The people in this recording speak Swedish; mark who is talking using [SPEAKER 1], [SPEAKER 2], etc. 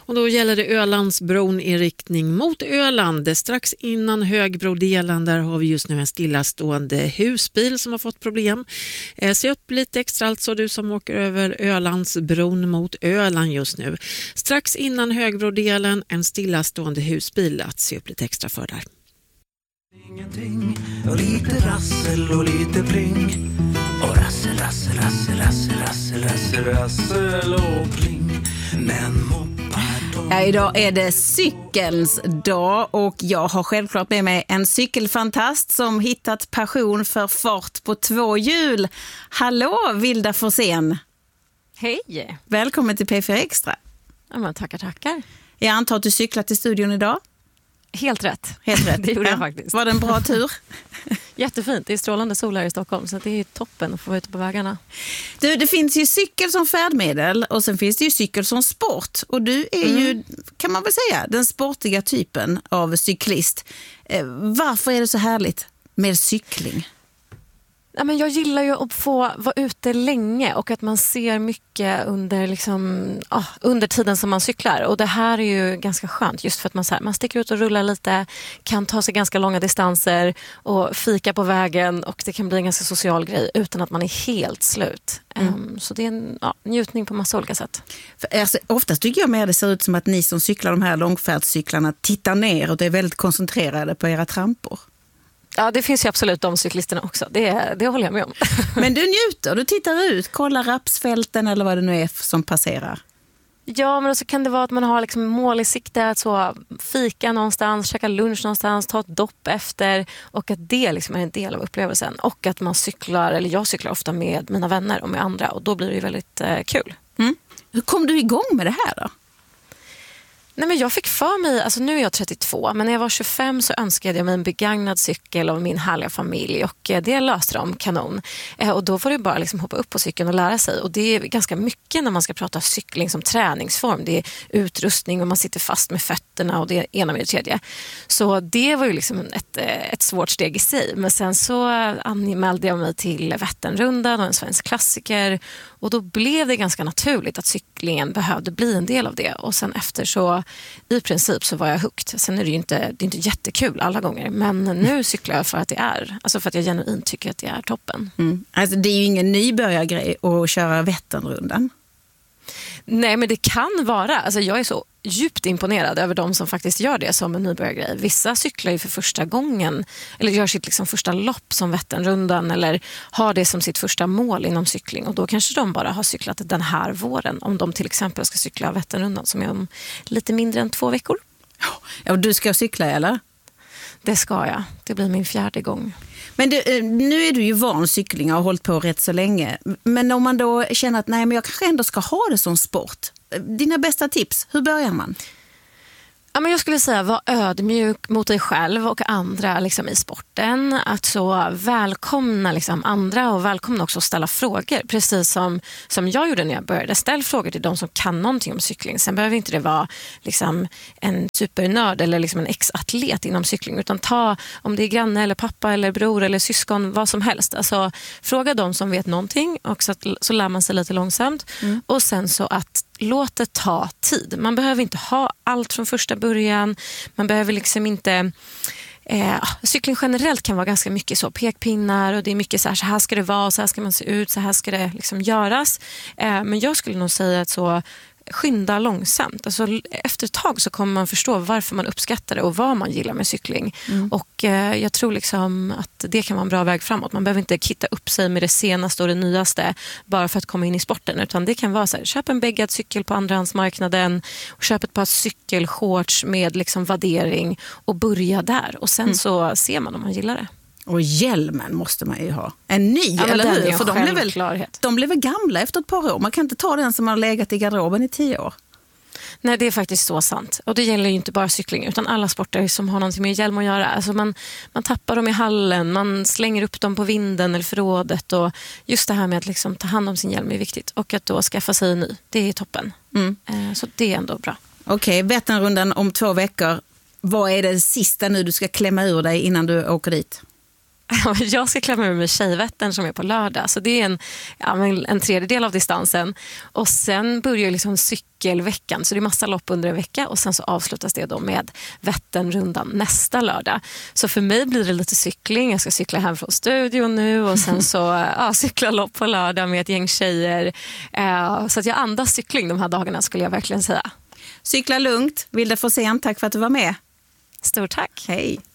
[SPEAKER 1] Och då gäller det Ölandsbron i riktning mot Öland. Strax innan Högbrodelen där har vi just nu en stillastående husbil som har fått problem. Se upp lite extra alltså du som åker över Ölandsbron mot Öland just nu. Strax innan Högbrodelen en stillastående husbil att se upp lite extra för där.
[SPEAKER 2] Ingenting, och lite rassel och lite pling. Och rassel, rassel, rassel, rassel, rassel, rassel, rassel och pling. Men
[SPEAKER 3] Ja, idag är det cykelns dag och jag har självklart med mig en cykelfantast som hittat passion för fart på 2 hjul. Hallå, Vilda Forsén.
[SPEAKER 4] Hej.
[SPEAKER 3] Välkommen till P4 Extra.
[SPEAKER 4] Ja, men tackar.
[SPEAKER 3] Jag antar att du cyklat till studion idag?
[SPEAKER 4] Helt rätt.
[SPEAKER 3] Det
[SPEAKER 4] gjorde jag faktiskt.
[SPEAKER 3] Var det en bra tur?
[SPEAKER 4] Jättefint. Det är strålande sol här i Stockholm så det är toppen att få ut på vägarna.
[SPEAKER 3] Du, det finns ju cykel som färdmedel och sen finns det ju cykel som sport. Och du är ju, kan man väl säga, den sportiga typen av cyklist. Varför är det så härligt med cykling?
[SPEAKER 4] Ja, men jag gillar ju att få vara ute länge och att man ser mycket under tiden som man cyklar. Och det här är ju ganska skönt just för att man sticker ut och rullar lite, kan ta sig ganska långa distanser och fika på vägen och det kan bli en ganska social grej utan att man är helt slut. Så det är en njutning på massa olika sätt.
[SPEAKER 3] Alltså, oftast tycker jag mer det ser ut som att ni som cyklar de här långfärdscyklarna tittar ner och är väldigt koncentrerade på era trampor.
[SPEAKER 4] Ja, det finns ju absolut de cyklisterna också. Det håller jag med om.
[SPEAKER 3] Men du njuter, du tittar ut, kollar rapsfälten eller vad det nu är som passerar.
[SPEAKER 4] Ja, men så kan det vara att man har liksom mål i sikte att så fika någonstans, käka lunch någonstans, ta ett dopp efter och att det liksom är en del av upplevelsen. Och att man cyklar, eller jag cyklar ofta med mina vänner och med andra och då blir det ju väldigt kul.
[SPEAKER 3] Hur kom du igång med det här då?
[SPEAKER 4] Nej, men jag fick för mig, alltså nu är jag 32, men när jag var 25 så önskade jag mig en begagnad cykel av min härliga familj och det löste de kanon. Och då får du bara liksom hoppa upp på cykeln och lära sig. Och det är ganska mycket när man ska prata cykling som träningsform. Det är utrustning och man sitter fast med fötterna och det ena med det tredje. Så det var ju liksom ett svårt steg i sig. Men sen så anmälde jag mig till Vätternrundan och en svensk klassiker. Och då blev det ganska naturligt att cyklingen behövde bli en del av det. Och sen efter så i princip så var jag hooked. Sen är det är inte jättekul alla gånger. Men nu cyklar jag för att för att jag genuint tycker att det är toppen.
[SPEAKER 3] Alltså det är ju ingen nybörjargrej att köra Vätternrundan.
[SPEAKER 4] Nej, men det kan vara. Alltså jag är så djupt imponerad över de som faktiskt gör det som en nybörjargrej. Vissa cyklar ju för första gången eller gör sitt liksom första lopp som Vätternrundan eller har det som sitt första mål inom cykling och då kanske de bara har cyklat den här våren om de till exempel ska cykla Vätternrundan som är om lite mindre än 2 veckor.
[SPEAKER 3] Ja, och du ska cykla eller?
[SPEAKER 4] Det ska jag. Det blir min 4:e gång.
[SPEAKER 3] Men nu är du ju van cykling och har hållit på rätt så länge. Men om man då känner att nej, men jag kanske ändå ska ha det som sport. Dina bästa tips, hur börjar man?
[SPEAKER 4] Ja, men jag skulle säga var ödmjuk mot dig själv och andra liksom, i sporten. Att så välkomna liksom, andra och välkomna också att ställa frågor. Precis som jag gjorde när jag började. Ställ frågor till de som kan någonting om cykling. Sen behöver inte det vara liksom, en supernörd eller liksom, en ex-atlet inom cykling. Utan ta om det är granne eller pappa eller bror eller syskon, vad som helst. Alltså, fråga de som vet någonting och så lär man sig lite långsamt. Och sen så att låt det ta tid. Man behöver inte ha allt från första början. Man behöver liksom inte... cykling generellt kan vara ganska mycket så pekpinnar och det är mycket så här ska det vara, så här ska man se ut, så här ska det liksom göras. Men jag skulle nog säga att så skynda långsamt. Alltså, efter ett tag så kommer man förstå varför man uppskattar det och vad man gillar med cykling. Och jag tror liksom att det kan vara en bra väg framåt. Man behöver inte kitta upp sig med det senaste och det nyaste bara för att komma in i sporten. Utan det kan vara så här, köp en bäggad cykel på andrahandsmarknaden och köp ett par cykelshorts med liksom vaddering och börja där. Och sen så ser man om man gillar det.
[SPEAKER 3] Och hjälmen måste man ju ha. En ny, eller hur? För de blev väl gamla efter ett par år. Man kan inte ta den som har legat i garderoben i 10 år.
[SPEAKER 4] Nej, det är faktiskt så sant. Och det gäller ju inte bara cykling utan alla sporter som har någonting med hjälm att göra. Alltså man tappar dem i hallen, man slänger upp dem på vinden eller förrådet. Och just det här med att liksom ta hand om sin hjälm är viktigt. Och att då skaffa sig en ny, det är toppen. Så det är ändå bra.
[SPEAKER 3] Okej, Vätternrundan om 2 veckor. Vad är det sista nu du ska klämma ur dig innan du åker dit?
[SPEAKER 4] Jag ska klämma ur med Tjejvättern som är på lördag. Så det är en 1/3 av distansen. Och sen börjar liksom cykelveckan. Så det är massa lopp under en vecka och sen så avslutas det då med Vätternrundan nästa lördag. Så för mig blir det lite cykling. Jag ska cykla hem från studion nu och sen så cykla lopp på lördag med ett gäng tjejer. Så att jag andas cykling de här dagarna skulle jag verkligen säga.
[SPEAKER 3] Cykla lugnt. Vilda Forsén, tack för att du var med.
[SPEAKER 4] Stort tack.
[SPEAKER 3] Hej.